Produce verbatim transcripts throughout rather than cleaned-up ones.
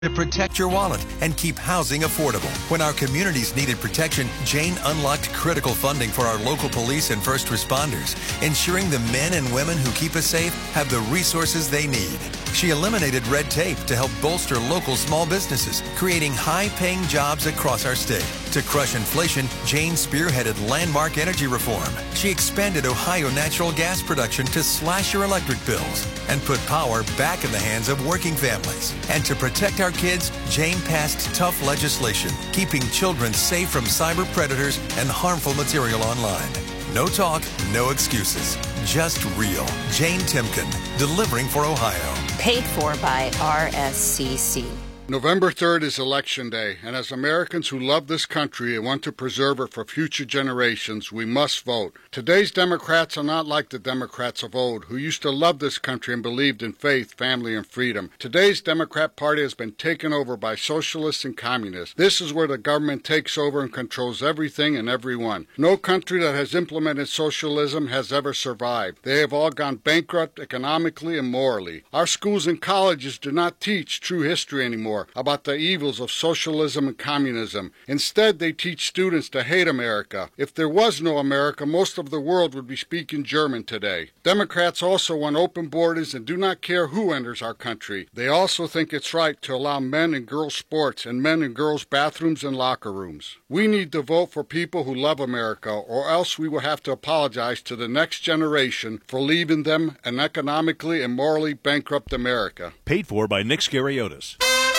To protect your wallet and keep housing affordable. When our communities needed protection, Jane unlocked critical funding for our local police and first responders, ensuring the men and women who keep us safe have the resources they need. She eliminated red tape to help bolster local small businesses, creating high-paying jobs across our state. To crush inflation, Jane spearheaded landmark energy reform. She expanded Ohio natural gas production to slash your electric bills and put power back in the hands of working families. And to protect our kids, Jane passed tough legislation, keeping children safe from cyber predators and harmful material online. No talk, no excuses. Just real. Jane Timken, delivering for Ohio. Paid for by R S C C. November third is Election Day, and as Americans who love this country and want to preserve it for future generations, we must vote. Today's Democrats are not like the Democrats of old, who used to love this country and believed in faith, family, and freedom. Today's Democrat Party has been taken over by socialists and communists. This is where the government takes over and controls everything and everyone. No country that has implemented socialism has ever survived. They have all gone bankrupt economically and morally. Our schools and colleges do not teach true history anymore about the evils of socialism and communism. Instead, they teach students to hate America. If there was no America, most of the world would be speaking German today. Democrats also want open borders and do not care who enters our country. They also think it's right to allow men and girls sports and men and girls bathrooms and locker rooms. We need to vote for people who love America, or else we will have to apologize to the next generation for leaving them an economically and morally bankrupt America. Paid for by Nick Scariotis.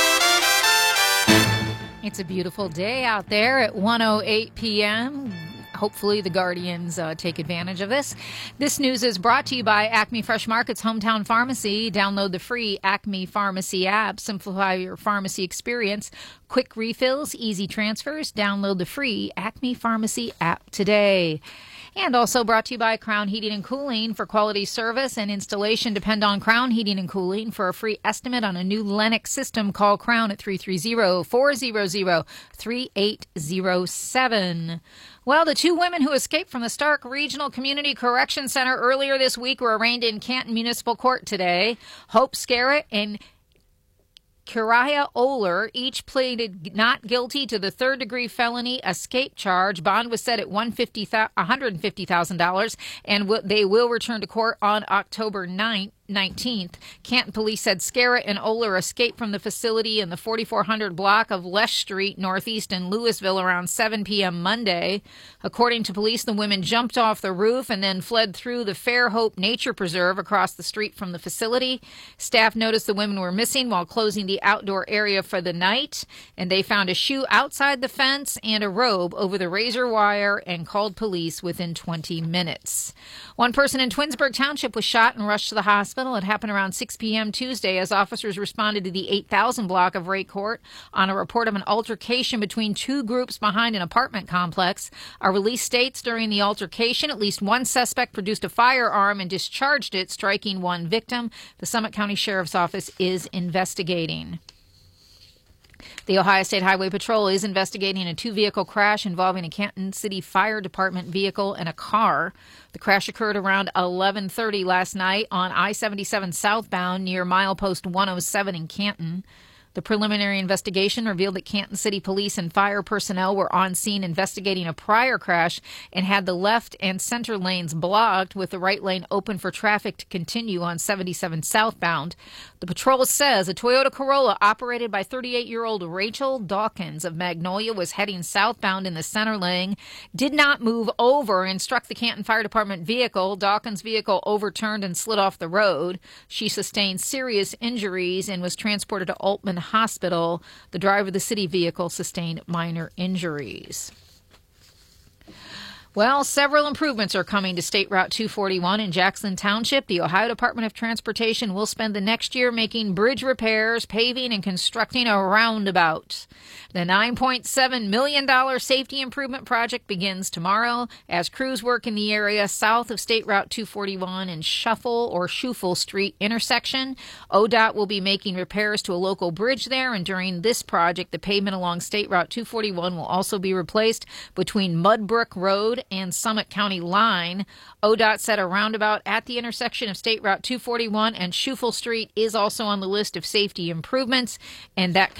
It's a beautiful day out there at one oh eight p.m. Hopefully the Guardians uh, take advantage of this. This news is brought to you by Acme Fresh Market's Hometown Pharmacy. Download the free Acme Pharmacy app. Simplify your pharmacy experience. Quick refills, easy transfers. Download the free Acme Pharmacy app today. And also brought to you by Crown Heating and Cooling. For quality service and installation, depend on Crown Heating and Cooling. For a free estimate on a new Lennox system, call Crown at three three zero, four zero zero, three eight zero seven. Well, the two women who escaped from the Stark Regional Community Correction Center earlier this week were arraigned in Canton Municipal Court today. Hope Scarrett and Kariah Oler each pleaded not guilty to the third-degree felony escape charge. Bond was set at one hundred fifty thousand dollars, and they will return to court on October ninth. nineteenth. Canton police said Scarrett and Oler escaped from the facility in the forty-four hundred block of Lesh Street, northeast in Louisville, around seven p.m. Monday. According to police, the women jumped off the roof and then fled through the Fairhope Nature Preserve across the street from the facility. Staff noticed the women were missing while closing the outdoor area for the night, and they found a shoe outside the fence and a robe over the razor wire and called police within twenty minutes. One person in Twinsburg Township was shot and rushed to the hospital. It happened around six p.m. Tuesday as officers responded to the eight thousand block of Ray Court on a report of an altercation between two groups behind an apartment complex. A release states during the altercation, at least one suspect produced a firearm and discharged it, striking one victim. The Summit County Sheriff's Office is investigating. The Ohio State Highway Patrol is investigating a two-vehicle crash involving a Canton City Fire Department vehicle and a car. The crash occurred around eleven thirty last night on I seventy-seven southbound near milepost one oh seven in Canton. The preliminary investigation revealed that Canton City Police and fire personnel were on scene investigating a prior crash and had the left and center lanes blocked, with the right lane open for traffic to continue on seventy-seven southbound. The patrol says a Toyota Corolla operated by thirty-eight-year-old Rachel Dawkins of Magnolia was heading southbound in the center lane, did not move over, and struck the Canton Fire Department vehicle. Dawkins' vehicle overturned and slid off the road. She sustained serious injuries and was transported to Altman Hospital. The driver of the city vehicle sustained minor injuries. Well, several improvements are coming to State Route two forty-one in Jackson Township. The Ohio Department of Transportation will spend the next year making bridge repairs, paving, and constructing a roundabout. The nine point seven million dollars safety improvement project begins tomorrow as crews work in the area south of State Route two forty-one and Shuffle or Schuffel Street intersection. O D O T will be making repairs to a local bridge there, and during this project, the pavement along State Route two forty-one will also be replaced between Mudbrook Road Road and Summit County line. O D O T said a roundabout at the intersection of State Route two forty-one and Schuylkill Street is also on the list of safety improvements, and that